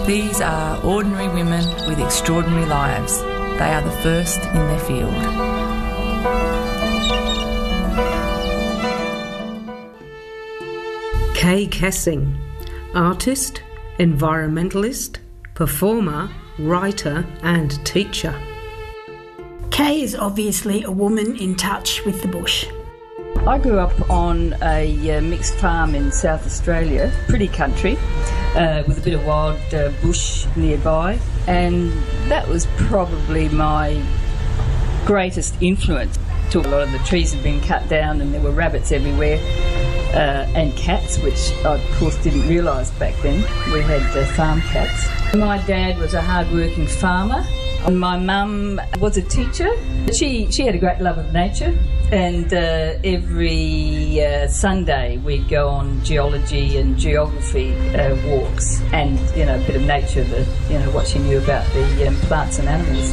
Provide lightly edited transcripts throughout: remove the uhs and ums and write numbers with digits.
These are ordinary women with extraordinary lives. They are the first in their field. Kay Cassing, artist, environmentalist, performer, writer and teacher. Kay is obviously a woman in touch with the bush. I grew up on a mixed farm in South Australia, pretty country, with a bit of wild bush nearby, and that was probably my greatest influence. A lot of the trees had been cut down and there were rabbits everywhere, and cats, which I of course didn't realise back then. We had farm cats. My dad was a hard-working farmer. My mum was a teacher. She had a great love of nature, and every Sunday we'd go on geology and geography walks, and a bit of nature, what she knew about the plants and animals.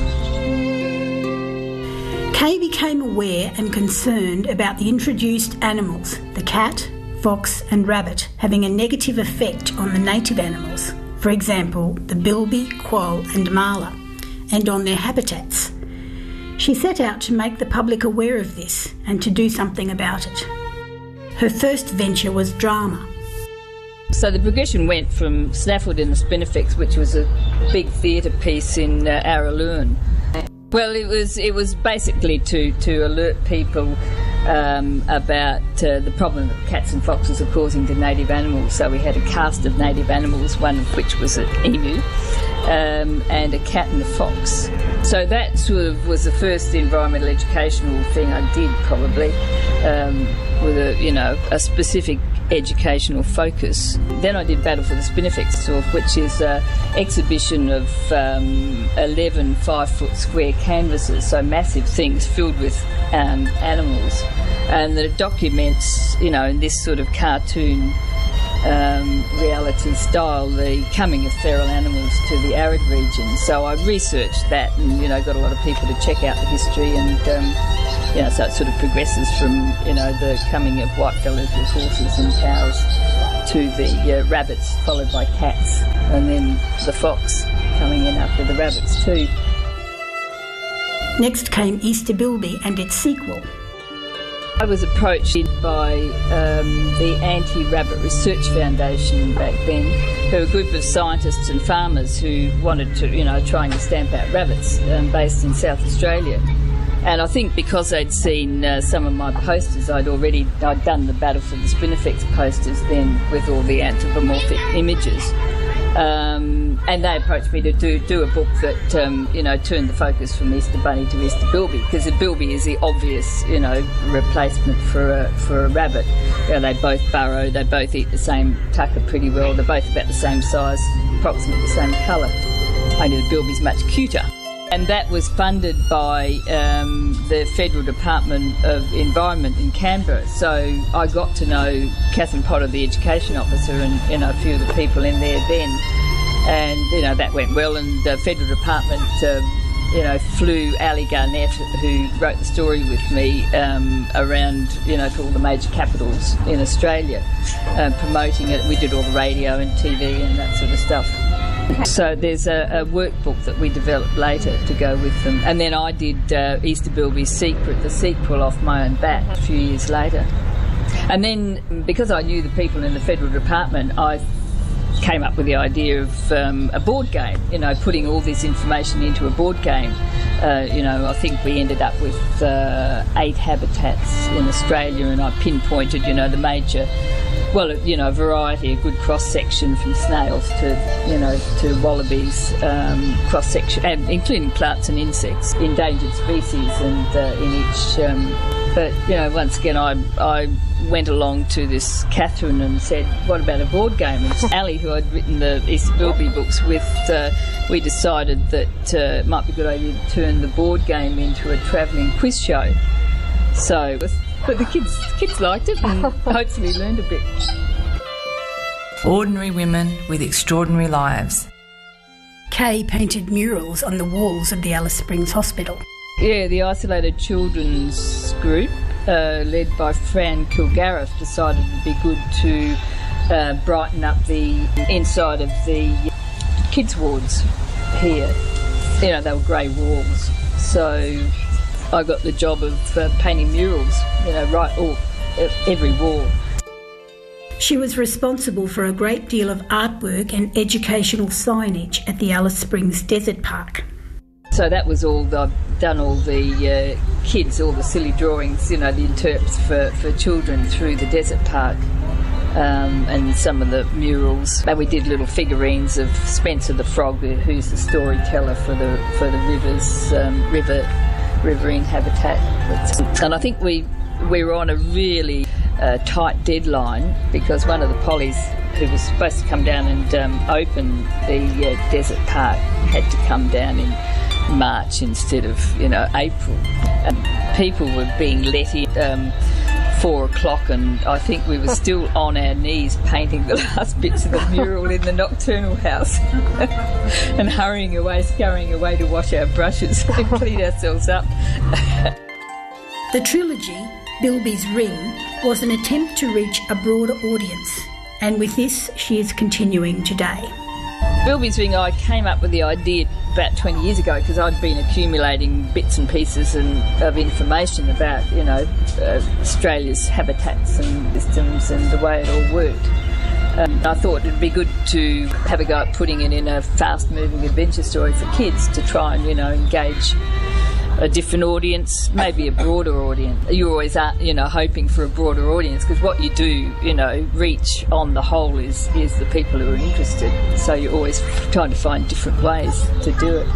Kay became aware and concerned about the introduced animals, the cat, fox and rabbit, having a negative effect on the native animals, for example the bilby, quoll and marla, and on their habitats. She set out to make the public aware of this and to do something about it. Her first venture was drama. So the progression went from Snaffled in the Spinifex, which was a big theatre piece in Araloon. Well, it was basically to alert people about the problem that cats and foxes are causing to native animals. So we had a cast of native animals, one of which was an emu, and a cat and a fox. So that sort of was the first environmental educational thing I did, probably, with a specific educational focus. Then I did Battle for the Spinifex, which is an exhibition of 11 5-foot square canvases, so massive things filled with animals, and that it documents, in this sort of cartoon reality style, the coming of feral animals to the arid region. So I researched that and got a lot of people to check out the history, and so it sort of progresses from the coming of whitefellas with horses and cows to the rabbits, followed by cats, and then the fox coming in after the rabbits too. Next came Easter Bilby and its sequel. I was approached by the Anti-Rabbit Research Foundation back then, who were a group of scientists and farmers who wanted to, trying to stamp out rabbits, based in South Australia. And I think because they'd seen some of my posters, I'd done the Battle for the Spinifex posters then with all the anthropomorphic images. And they approached me to do a book that, turned the focus from Easter Bunny to Easter Bilby, because the bilby is the obvious, replacement for a rabbit. They both burrow, they both eat the same tucker pretty well, they're both about the same size, approximately the same colour. Only the bilby's much cuter. And that was funded by the Federal Department of Environment in Canberra. So I got to know Catherine Potter, the Education Officer, and a few of the people in there then. And, that went well, and the Federal Department, flew Ali Garnett, who wrote the story with me, around, to all the major capitals in Australia, promoting it. We did all the radio and TV and that sort of stuff. So there's a workbook that we developed later to go with them. And then I did Easter Bilby's Secret, the sequel, off my own bat a few years later. And then, because I knew the people in the Federal Department, I came up with the idea of a board game, putting all this information into a board game. I think we ended up with 8 habitats in Australia, and I pinpointed, the major, a variety, a good cross-section from snails to wallabies, cross-section, including plants and insects, endangered species, and in each... But, once again, I went along to this Catherine and said, what about a board game? And Ali, who I'd written the Easter Bilby books with, we decided that it might be a good idea to turn the board game into a travelling quiz show. So, but the kids liked it and hopefully learned a bit. Ordinary women with extraordinary lives. Kay painted murals on the walls of the Alice Springs Hospital. Yeah, the Isolated Children's Group, led by Fran Kilgariff, decided it would be good to brighten up the inside of the kids' wards here. You know, they were grey walls. So I got the job of painting murals, you know, every wall. She was responsible for a great deal of artwork and educational signage at the Alice Springs Desert Park. So that was all, I've done all the kids, all the silly drawings, you know, the interps for children through the desert park, and some of the murals. And we did little figurines of Spencer the Frog, who's the storyteller for the rivers, riverine habitat. And I think we were on a really tight deadline, because one of the pollies who was supposed to come down and open the desert park had to come down in March instead of, you know, April. And people were being let in 4 o'clock, and I think we were still on our knees painting the last bits of the mural in the nocturnal house and hurrying away, scurrying away to wash our brushes and clean ourselves up. The trilogy, Bilby's Ring, was an attempt to reach a broader audience, and with this she is continuing today. Bilby's Ring, I came up with the idea about 20 years ago because I'd been accumulating bits and pieces of information about, you know, Australia's habitats and systems and the way it all worked. I thought it'd be good to have a go at putting it in a fast-moving adventure story for kids to try and, you know, engage a different audience, maybe a broader audience. You always are, you know, hoping for a broader audience, because what you do, you know, reach on the whole is the people who are interested. So you're always trying to find different ways to do it.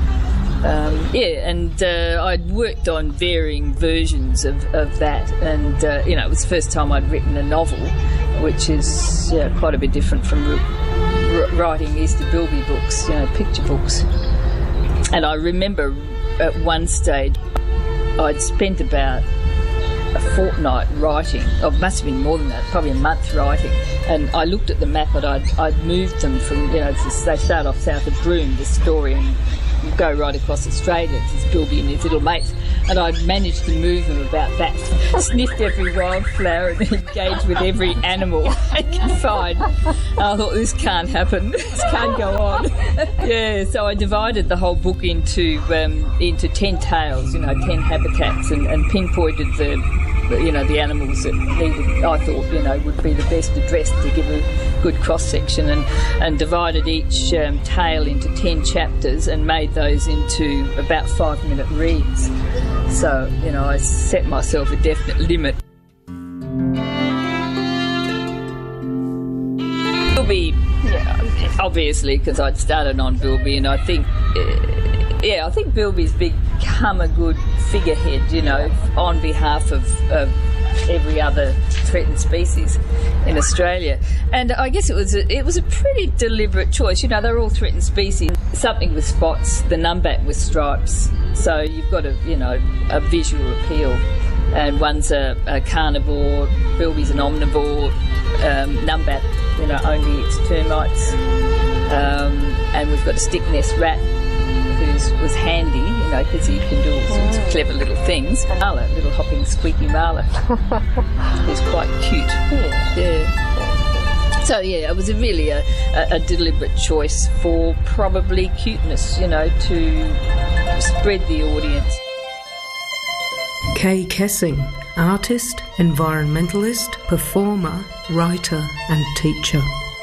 I'd worked on varying versions of that, and you know, it was the first time I'd written a novel, which is quite a bit different from writing Easter Bilby books, you know, picture books. And I remember at one stage I'd spent about a fortnight writing, or it must have been more than that, probably a month writing, and I looked at the map and I'd moved them from, you know, they start off south of Broome, the story, and go right across Australia. It's Bilby and his little mates, and I'd managed to move them about that, sniffed every wildflower and engaged with every animal I could find. And I thought, this can't happen, this can't go on. So I divided the whole book into 10 tales, you know, 10 habitats, and pinpointed the animals that I thought, you know, would be the best addressed to give a good cross-section, and divided each tale into 10 chapters and made those into about 5-minute reads. So, you know, I set myself a definite limit. Bilby, obviously, because I'd started on Bilby, and I think Bilby's become a good figurehead, you know, on behalf of every other threatened species in Australia. And I guess it was a pretty deliberate choice. You know, they're all threatened species. Something with spots, the numbat with stripes. So you've got a visual appeal. And one's a carnivore, Bilby's an omnivore, numbat, you know, only eats termites. And we've got a stick nest rat, who was handy, you know, because he can do all sorts of clever little things. Marla, little hopping, squeaky Marla, who's quite cute. Yeah. So it was really a deliberate choice for probably cuteness, you know, to spread the audience. Kay Kessing, artist, environmentalist, performer, writer and teacher.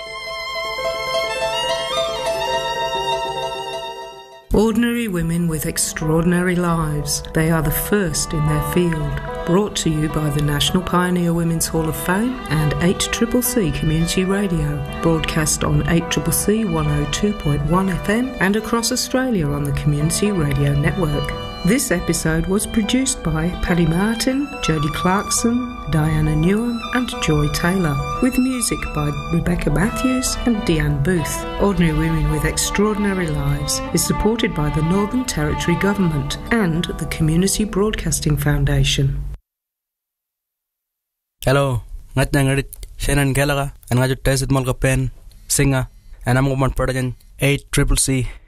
Ordinary women with extraordinary lives. They are the first in their field. Brought to you by the National Pioneer Women's Hall of Fame and 8CCC Community Radio. Broadcast on 8CCC 102.1 FM and across Australia on the Community Radio Network. This episode was produced by Paddy Martin, Jodie Clarkson, Diana Newham and Joy Taylor, with music by Rebecca Matthews and Deanne Booth. Ordinary Women with Extraordinary Lives is supported by the Northern Territory Government and the Community Broadcasting Foundation. Hello, ngat nangarit Shannon Gallagher and ngajut Tezit Molgapen, singer, and I'm going to 8CCC